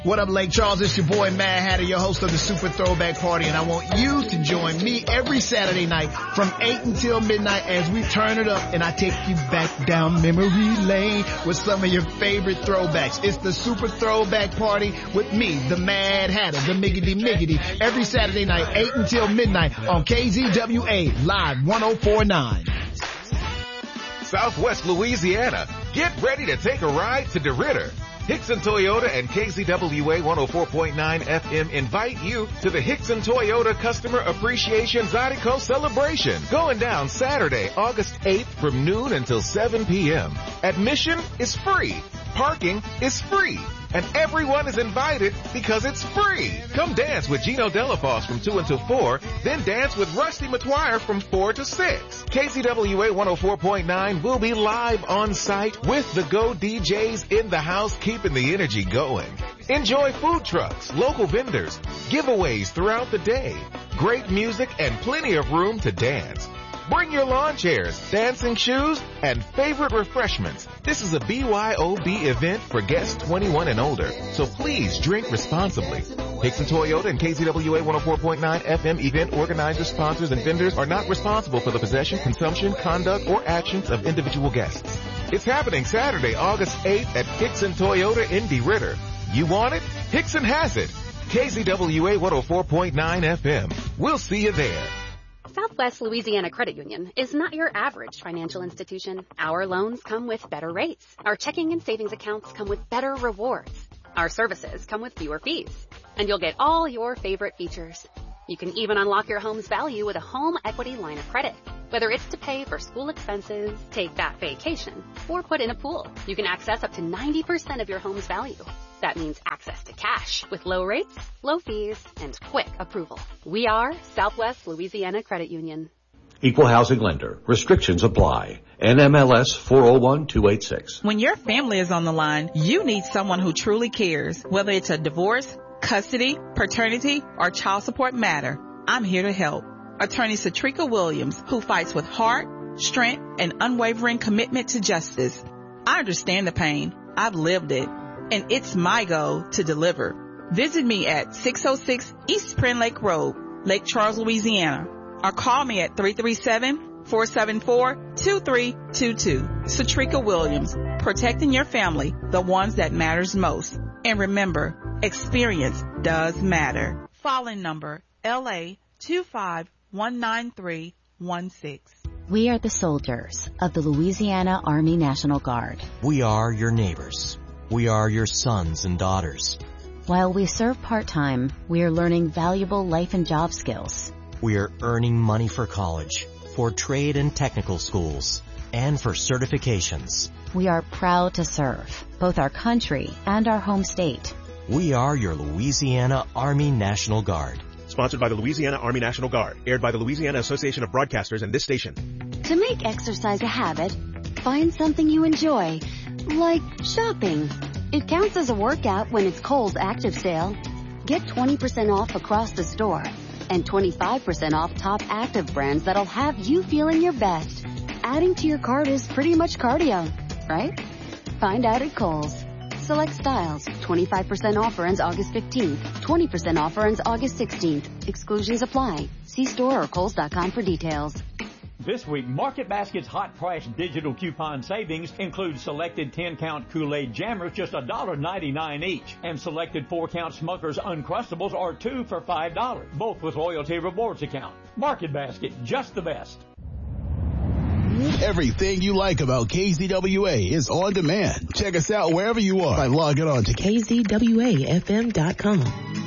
What up, Lake Charles? It's your boy, Mad Hatter, your host of the Super Throwback Party, and I want you to join me every Saturday night from 8 until midnight as we turn it up and I take you back down memory lane with some of your favorite throwbacks. It's the Super Throwback Party with me, the Mad Hatter, the Miggity, every Saturday night, 8 until midnight on KZWA Live 104.9. Southwest Louisiana, get ready to take a ride to DeRidder. Hickson Toyota and KZWA 104.9 FM invite you to the Hickson Toyota Customer Appreciation Zydeco Celebration, going down Saturday, August 8th from noon until 7 p.m. Admission is free. Parking is free. And everyone is invited because it's free. Come dance with Gino Delafos from 2 until 4, then dance with Rusty McGuire from 4 to 6. KZWA 104.9 will be live on site with the Go DJs in the house, keeping the energy going. Enjoy food trucks, local vendors, giveaways throughout the day, great music, and plenty of room to dance. Bring your lawn chairs, dancing shoes, and favorite refreshments. This is a BYOB event for guests 21 and older, so please drink responsibly. Hickson Toyota and KZWA 104.9 FM event organizers, sponsors, and vendors are not responsible for the possession, consumption, conduct, or actions of individual guests. It's happening Saturday, August 8th at Hickson Toyota in DeRidder. You want it? Hickson has it. KZWA 104.9 FM. We'll see you there. Southwest Louisiana Credit Union is not your average financial institution. Our loans come with better rates. Our checking and savings accounts come with better rewards. Our services come with fewer fees. And you'll get all your favorite features. You can even unlock your home's value with a home equity line of credit. Whether it's to pay for school expenses, take that vacation, or put in a pool, you can access up to 90% of your home's value. That means access to cash with low rates, low fees, and quick approval. We are Southwest Louisiana Credit Union. Equal housing lender. Restrictions apply. NMLS 401286. When your family is on the line, you need someone who truly cares. Whether it's a divorce, custody, paternity, or child support matter, I'm here to help. Attorney Satrika Williams, who fights with heart, strength, and unwavering commitment to justice. I understand the pain. I've lived it. And it's my goal to deliver. Visit me at 606 East Spring Lake Road, Lake Charles, Louisiana, or call me at 337-474-2322. Satrika Williams, protecting your family, the ones that matters most. And remember, experience does matter. Filing number LA 2519316. We are the soldiers of the Louisiana Army National Guard. We are your neighbors. We are your sons and daughters. While we serve part-time, we are learning valuable life and job skills. We are earning money for college, for trade and technical schools, and for certifications. We are proud to serve both our country and our home state. We are your Louisiana Army National Guard. Sponsored by the Louisiana Army National Guard. Aired by the Louisiana Association of Broadcasters and this station. To make exercise a habit, find something you enjoy. Like shopping. It counts as a workout when it's Kohl's Active Sale. Get 20% off across the store and 25% off top active brands that'll have you feeling your best. Adding to your cart is pretty much cardio, right? Find out at Kohl's. Select styles. 25% offer ends August 15th. 20% offer ends August 16th. Exclusions apply. See store or Kohls.com for details. This week, Market Basket's hot price digital coupon savings include selected 10-count Kool-Aid Jammers, just $1.99 each, and selected 4-count Smucker's Uncrustables are 2 for $5, both with Loyalty Rewards account. Market Basket, just the best. Everything you like about KZWA is on demand. Check us out wherever you are by logging on to KZWAFM.com.